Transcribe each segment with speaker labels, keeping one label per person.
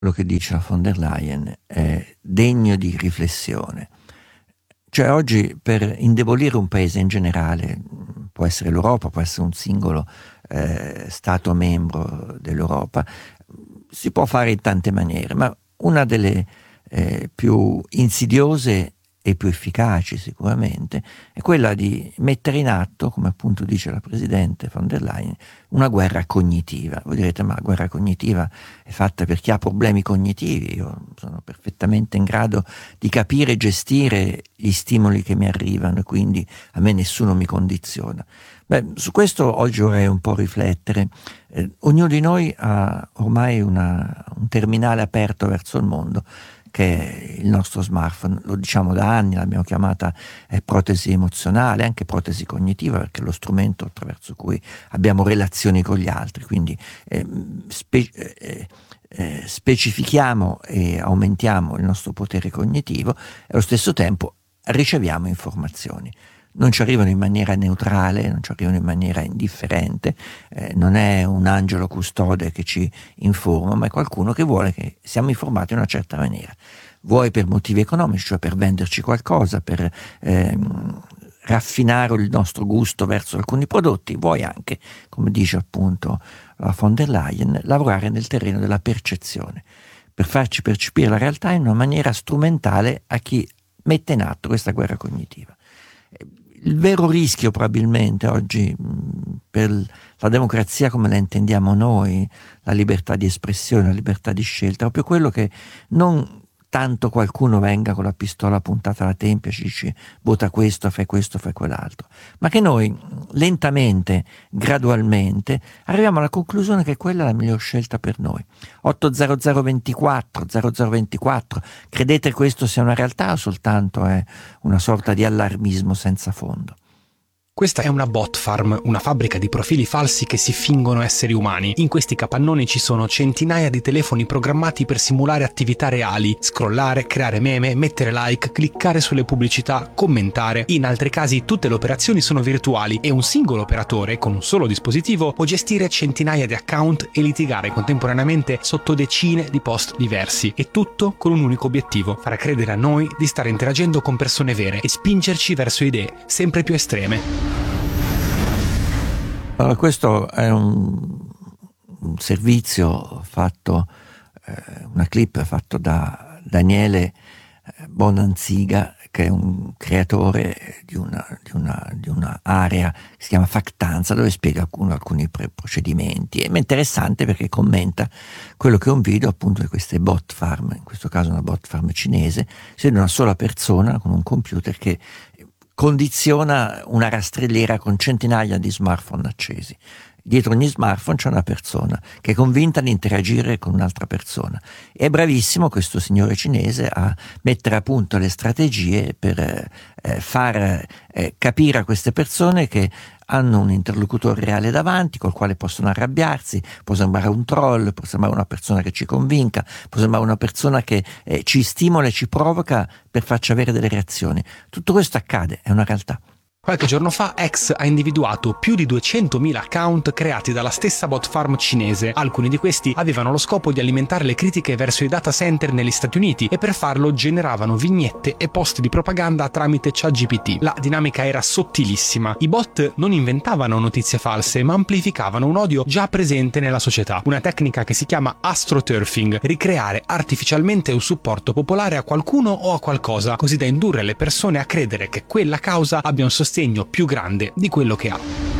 Speaker 1: quello che dice la von der Leyen è degno di riflessione. Cioè oggi per indebolire un paese in generale, può essere l'Europa, può essere un singolo Stato membro dell'Europa, si può fare in tante maniere, ma una delle più insidiose e più efficaci sicuramente è quella di mettere in atto, come appunto dice la Presidente von der Leyen, una guerra cognitiva. Voi direte, ma la guerra cognitiva è fatta per chi ha problemi cognitivi? Io sono perfettamente in grado di capire e gestire gli stimoli che mi arrivano e quindi a me nessuno mi condiziona. Beh, su questo oggi vorrei un po' riflettere. Ognuno di noi ha ormai un terminale aperto verso il mondo, che è il nostro smartphone. Lo diciamo da anni, l'abbiamo chiamata protesi emozionale, anche protesi cognitiva, perché è lo strumento attraverso cui abbiamo relazioni con gli altri, quindi specifichiamo e aumentiamo il nostro potere cognitivo e allo stesso tempo riceviamo informazioni. Non ci arrivano in maniera neutrale, non ci arrivano in maniera indifferente, non è un angelo custode che ci informa, ma è qualcuno che vuole che siamo informati in una certa maniera. Vuoi per motivi economici, cioè per venderci qualcosa, per raffinare il nostro gusto verso alcuni prodotti, vuoi anche, come dice appunto la von der Leyen, lavorare nel terreno della percezione, per farci percepire la realtà in una maniera strumentale a chi mette in atto questa guerra cognitiva. Il vero rischio probabilmente oggi per la democrazia come la intendiamo noi, la libertà di espressione, la libertà di scelta, è proprio quello che non tanto qualcuno venga con la pistola puntata alla tempia e ci dice vota questo, fai quell'altro, ma che noi lentamente, gradualmente arriviamo alla conclusione che quella è la miglior scelta per noi. 80024 0024, credete questo sia una realtà o soltanto è una sorta di allarmismo senza fondo?
Speaker 2: Questa è una bot farm, una fabbrica di profili falsi che si fingono esseri umani. In questi capannoni ci sono centinaia di telefoni programmati per simulare attività reali, scrollare, creare meme, mettere like, cliccare sulle pubblicità, commentare. In altri casi tutte le operazioni sono virtuali e un singolo operatore con un solo dispositivo può gestire centinaia di account e litigare contemporaneamente sotto decine di post diversi. E tutto con un unico obiettivo: far credere a noi di stare interagendo con persone vere e spingerci verso idee sempre più estreme.
Speaker 1: Allora, questo è un servizio fatto, una clip fatto da Daniele Bonanziga, che è un creatore di una area che si chiama Factanza, dove spiega alcuni procedimenti. È interessante perché commenta quello che è un video appunto di queste bot farm, in questo caso una bot farm cinese, si vede una sola persona con un computer che condiziona una rastrelliera con centinaia di smartphone accesi. Dietro ogni smartphone c'è una persona che è convinta di interagire con un'altra persona. È bravissimo questo signore cinese a mettere a punto le strategie per far capire a queste persone che hanno un interlocutore reale davanti col quale possono arrabbiarsi. Può sembrare un troll, può sembrare una persona che ci convinca, può sembrare una persona che ci stimola e ci provoca per farci avere delle reazioni. Tutto questo accade, è una realtà.
Speaker 2: Qualche giorno fa X ha individuato più di 200.000 account creati dalla stessa bot farm cinese. Alcuni di questi avevano lo scopo di alimentare le critiche verso i data center negli Stati Uniti e per farlo generavano vignette e post di propaganda tramite ChatGPT. La dinamica era sottilissima. I bot non inventavano notizie false, ma amplificavano un odio già presente nella società. Una tecnica che si chiama astroturfing: ricreare artificialmente un supporto popolare a qualcuno o a qualcosa, così da indurre le persone a credere che quella causa abbia un sostegno più grande di quello che ha.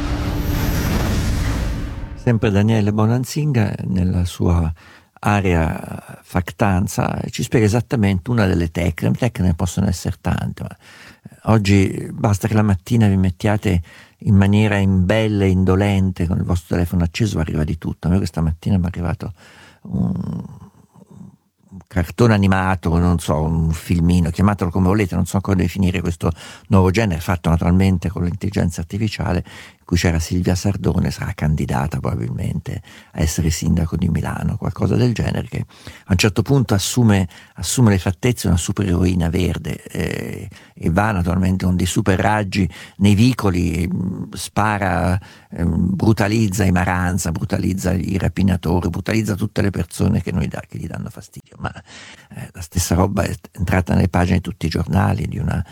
Speaker 1: Sempre Daniele Bonanzinga, nella sua area Factanza, ci spiega esattamente una delle tecniche. Le tecniche possono essere tante, ma oggi basta che la mattina vi mettiate in maniera imbelle, indolente, con il vostro telefono acceso, arriva di tutto. A me questa mattina mi è arrivato un cartone animato, non so, un filmino, chiamatelo come volete, non so come definire questo nuovo genere, fatto naturalmente con l'intelligenza artificiale, in cui c'era Silvia Sardone, sarà candidata probabilmente a essere sindaco di Milano, qualcosa del genere, che a un certo punto assume le fattezze una supereroina verde e va naturalmente con dei super raggi nei vicoli, spara, brutalizza i Maranza, brutalizza i rapinatori, brutalizza tutte le persone che gli danno fastidio. Ma la stessa roba è entrata nelle pagine di tutti i giornali di una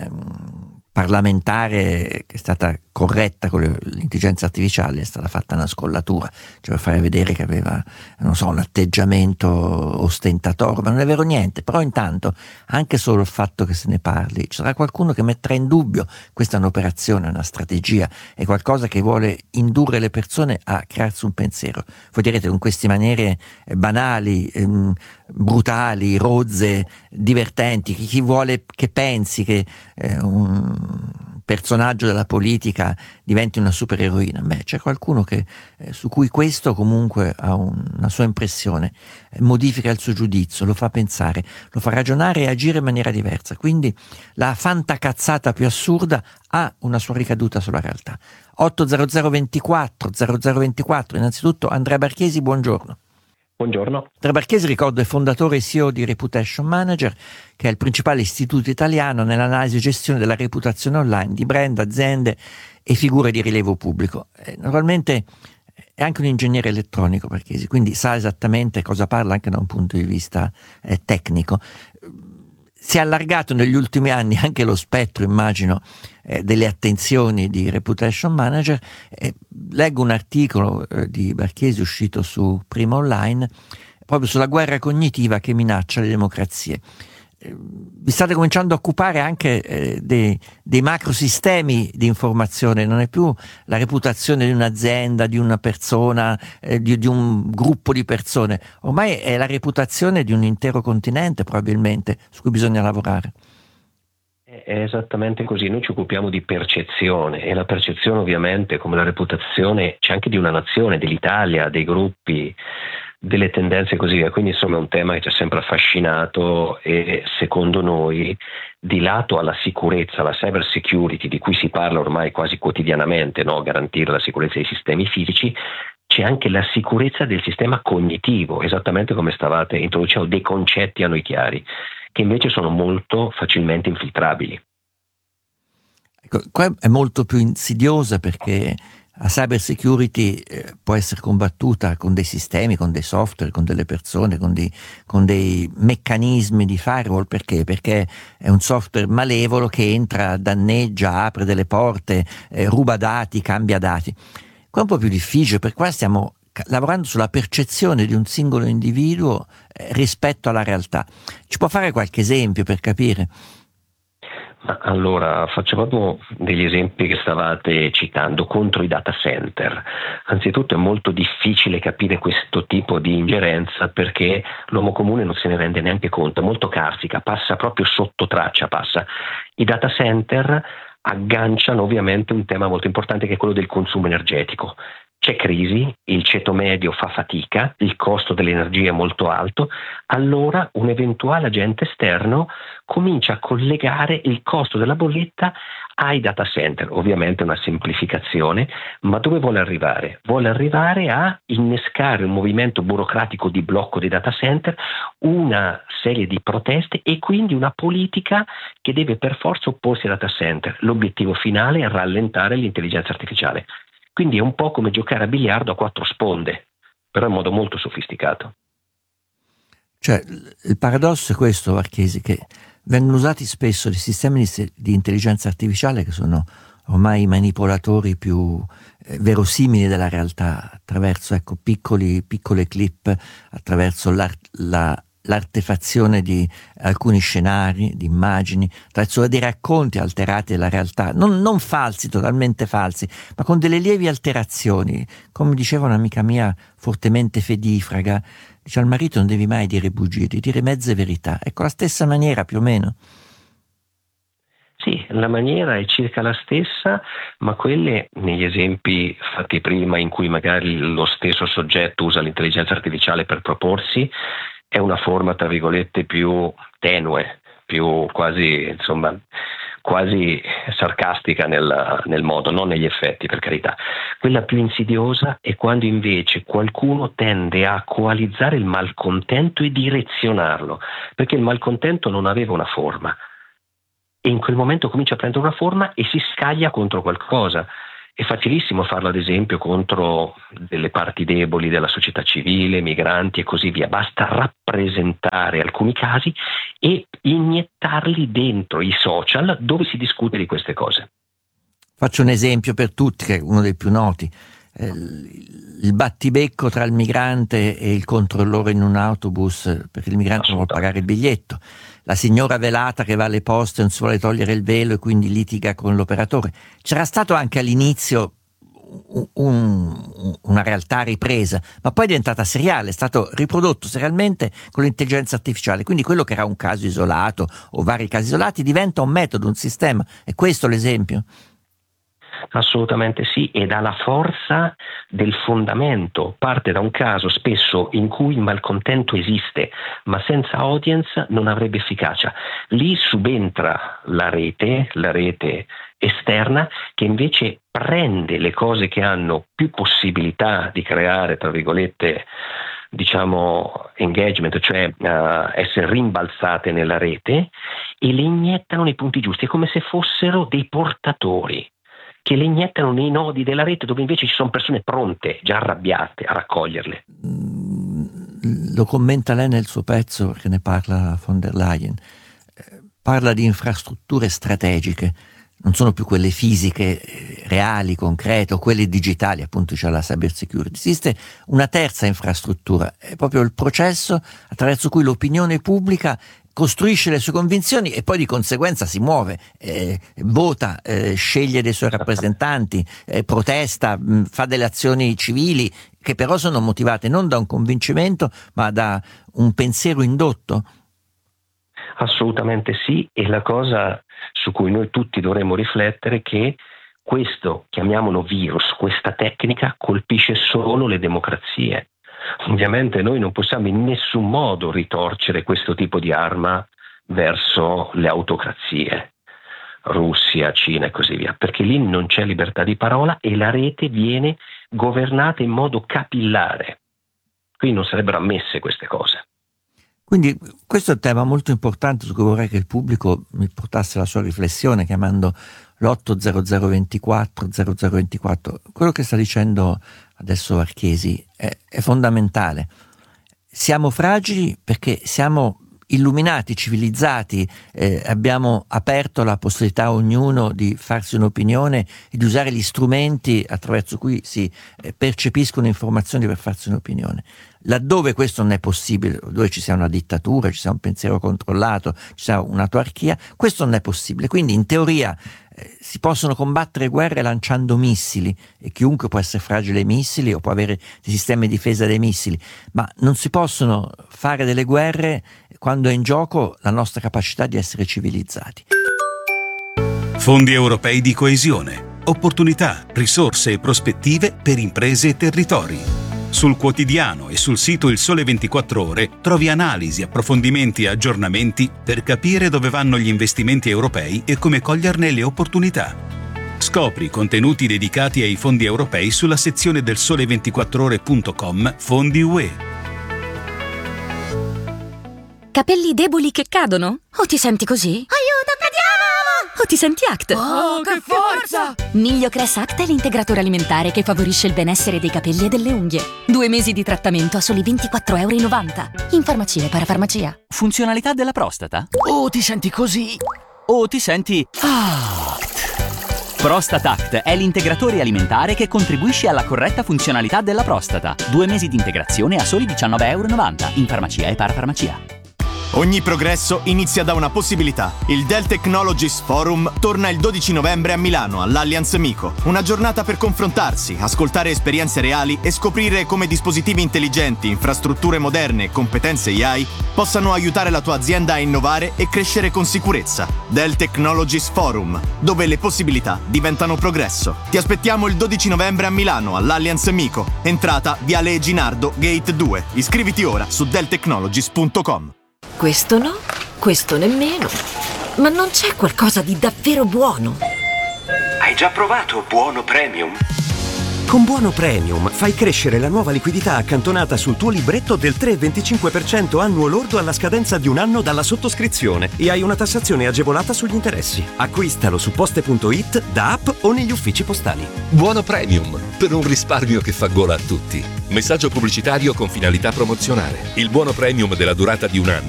Speaker 1: parlamentare che è stata corretta con l'intelligenza artificiale, è stata fatta una scollatura, cioè per fare vedere che aveva, non so, un atteggiamento ostentatorio, ma non è vero niente. Però intanto, anche solo il fatto che se ne parli, ci sarà qualcuno che metterà in dubbio. Questa è un'operazione, una strategia, è qualcosa che vuole indurre le persone a crearsi un pensiero. Voi direte, con queste maniere banali, brutali, rozze, divertenti, chi vuole che pensi che un personaggio della politica diventi una supereroina? Beh, c'è qualcuno su cui questo comunque ha una sua impressione, modifica il suo giudizio, lo fa pensare, lo fa ragionare e agire in maniera diversa. Quindi la fantacazzata più assurda ha una sua ricaduta sulla realtà. 80024 0024, innanzitutto Andrea Barchesi, buongiorno.
Speaker 3: Buongiorno.
Speaker 1: Andrea Barchesi, ricordo, è fondatore e CEO di Reputation Manager, che è il principale istituto italiano nell'analisi e gestione della reputazione online di brand, aziende e figure di rilievo pubblico. Naturalmente è anche un ingegnere elettronico, Barchesi, quindi sa esattamente cosa parla anche da un punto di vista tecnico. Si è allargato negli ultimi anni anche lo spettro, immagino, delle attenzioni di Reputation Manager. Leggo un articolo di Barchesi uscito su Prima Online proprio sulla guerra cognitiva che minaccia le democrazie. Vi state cominciando a occupare anche dei macrosistemi di informazione, non è più la reputazione di un'azienda, di una persona, di un gruppo di persone, ormai è la reputazione di un intero continente probabilmente su cui bisogna lavorare.
Speaker 3: È esattamente così, noi ci occupiamo di percezione e la percezione ovviamente, come la reputazione, c'è anche di una nazione, dell'Italia, dei gruppi, delle tendenze così via. Quindi insomma è un tema che ci ha sempre affascinato e secondo noi, di lato alla sicurezza, alla cyber security di cui si parla ormai quasi quotidianamente, no? Garantire la sicurezza dei sistemi fisici, c'è anche la sicurezza del sistema cognitivo, esattamente come stavate introducendo dei concetti a noi chiari, che invece sono molto facilmente infiltrabili.
Speaker 1: Ecco, qua è molto più insidiosa perché la cyber security può essere combattuta con dei sistemi, con dei software, con delle persone, con dei meccanismi di firewall. Perché? Perché è un software malevolo che entra, danneggia, apre delle porte, ruba dati, cambia dati. Qua è un po' più difficile, perché qua stiamo lavorando sulla percezione di un singolo individuo rispetto alla realtà. Ci può fare qualche esempio per capire?
Speaker 3: Allora, faccio proprio degli esempi che stavate citando contro i data center. Anzitutto è molto difficile capire questo tipo di ingerenza perché l'uomo comune non se ne rende neanche conto, è molto carsica, passa proprio sotto traccia, passa. I data center agganciano ovviamente un tema molto importante che è quello del consumo energetico. C'è crisi, il ceto medio fa fatica, il costo dell'energia è molto alto, allora un eventuale agente esterno comincia a collegare il costo della bolletta ai data center. Ovviamente è una semplificazione, ma dove vuole arrivare? Vuole arrivare a innescare un movimento burocratico di blocco dei data center, una serie di proteste e quindi una politica che deve per forza opporsi ai data center. L'obiettivo finale è rallentare l'intelligenza artificiale. Quindi è un po' come giocare a biliardo a 4 sponde, però in modo molto sofisticato.
Speaker 1: Cioè, il paradosso è questo, Barchesi, che vengono usati spesso dei sistemi di intelligenza artificiale che sono ormai i manipolatori più verosimili della realtà, attraverso piccole clip, attraverso l'artefazione di alcuni scenari, di immagini, attraverso dei racconti alterati della realtà, non falsi, totalmente falsi, ma con delle lievi alterazioni. Come diceva un'amica mia fortemente fedifraga, dice: al marito non devi mai dire bugie, devi dire mezze verità. Ecco, la stessa maniera più o meno.
Speaker 3: Sì, la maniera è circa la stessa, ma quelle negli esempi fatti prima in cui magari lo stesso soggetto usa l'intelligenza artificiale per proporsi, è una forma, tra virgolette, più tenue, più quasi, insomma, quasi sarcastica nel modo, non negli effetti, per carità. Quella più insidiosa è quando invece qualcuno tende a coalizzare il malcontento e direzionarlo, perché il malcontento non aveva una forma e in quel momento comincia a prendere una forma e si scaglia contro qualcosa. È facilissimo farlo ad esempio contro delle parti deboli della società civile, migranti e così via, basta rappresentare alcuni casi e iniettarli dentro i social dove si discute di queste cose.
Speaker 1: Faccio un esempio per tutti, che è uno dei più noti, il battibecco tra il migrante e il controllore in un autobus perché il migrante non vuole pagare il biglietto, la signora velata che va alle poste e non si vuole togliere il velo e quindi litiga con l'operatore. C'era stato anche all'inizio una realtà ripresa, ma poi è diventata seriale, è stato riprodotto serialmente con l'intelligenza artificiale, quindi quello che era un caso isolato o vari casi isolati diventa un metodo, un sistema. È questo l'esempio?
Speaker 3: Assolutamente sì, e dà la forza del fondamento, parte da un caso spesso in cui il malcontento esiste, ma senza audience non avrebbe efficacia. Lì subentra la rete esterna che invece prende le cose che hanno più possibilità di creare, tra virgolette, diciamo engagement, cioè essere rimbalzate nella rete, e le iniettano nei punti giusti, è come se fossero dei portatori che le iniettano nei nodi della rete dove invece ci sono persone pronte, già arrabbiate a raccoglierle.
Speaker 1: Lo commenta lei nel suo pezzo, che ne parla von der Leyen, parla di infrastrutture strategiche, non sono più quelle fisiche, reali, concrete, o quelle digitali, appunto c'è la cyber security. Esiste una terza infrastruttura, è proprio il processo attraverso cui l'opinione pubblica costruisce le sue convinzioni e poi di conseguenza si muove, vota, sceglie dei suoi rappresentanti, protesta, fa delle azioni civili che però sono motivate non da un convincimento ma da un pensiero indotto.
Speaker 3: Assolutamente sì, e la cosa su cui noi tutti dovremmo riflettere è che questo, chiamiamolo virus, questa tecnica colpisce solo le democrazie. Ovviamente noi non possiamo in nessun modo ritorcere questo tipo di arma verso le autocrazie, Russia, Cina e così via, perché lì non c'è libertà di parola e la rete viene governata in modo capillare. Qui non sarebbero ammesse queste cose.
Speaker 1: Quindi questo è un tema molto importante su cui vorrei che il pubblico mi portasse la sua riflessione chiamando l'80024 0024. Quello che sta dicendo adesso Varchesi è fondamentale. Siamo fragili perché siamo illuminati, civilizzati, abbiamo aperto la possibilità a ognuno di farsi un'opinione e di usare gli strumenti attraverso cui si percepiscono informazioni per farsi un'opinione. Laddove questo non è possibile, dove ci sia una dittatura, ci sia un pensiero controllato, ci sia un'autarchia, questo non è possibile. Quindi in teoria si possono combattere guerre lanciando missili e chiunque può essere fragile ai missili o può avere dei sistemi di difesa dei missili, ma non si possono fare delle guerre quando è in gioco la nostra capacità di essere civilizzati.
Speaker 4: Fondi europei di coesione, opportunità, risorse e prospettive per imprese e territori. Sul quotidiano e sul sito Il Sole 24 Ore trovi analisi, approfondimenti e aggiornamenti per capire dove vanno gli investimenti europei e come coglierne le opportunità. Scopri contenuti dedicati ai fondi europei sulla sezione del sole24ore.com Fondi UE.
Speaker 5: Capelli deboli che cadono? O ti senti così?
Speaker 6: Aiuto, cadiamo!
Speaker 5: O ti senti Act?
Speaker 6: Oh, che forza!
Speaker 5: Migliocress Act è l'integratore alimentare che favorisce il benessere dei capelli e delle unghie. 2 mesi di trattamento a soli €24,90. In farmacia e parafarmacia.
Speaker 7: Funzionalità della prostata?
Speaker 6: Oh, ti senti così?
Speaker 7: O ti senti Act? Prostate Act è l'integratore alimentare che contribuisce alla corretta funzionalità della prostata. 2 mesi di integrazione a soli €19,90. In farmacia e parafarmacia.
Speaker 8: Ogni progresso inizia da una possibilità. Il Dell Technologies Forum torna il 12 novembre a Milano, all'Allianz MiCo. Una giornata per confrontarsi, ascoltare esperienze reali e scoprire come dispositivi intelligenti, infrastrutture moderne e competenze AI possano aiutare la tua azienda a innovare e crescere con sicurezza. Dell Technologies Forum, dove le possibilità diventano progresso. Ti aspettiamo il 12 novembre a Milano, all'Allianz MiCo. Entrata Viale Ginardo, Gate 2. Iscriviti ora su delltechnologies.com.
Speaker 9: Questo no, questo nemmeno.
Speaker 6: Ma non c'è qualcosa di davvero buono?
Speaker 9: Hai già provato Buono Premium?
Speaker 10: Con Buono Premium fai crescere la nuova liquidità accantonata sul tuo libretto del 3,25% annuo lordo alla scadenza di un anno dalla sottoscrizione e hai una tassazione agevolata sugli interessi. Acquistalo su poste.it, da app o negli uffici postali.
Speaker 11: Buono Premium, per un risparmio che fa gola a tutti. Messaggio pubblicitario con finalità promozionale. Il buono premium della durata di un anno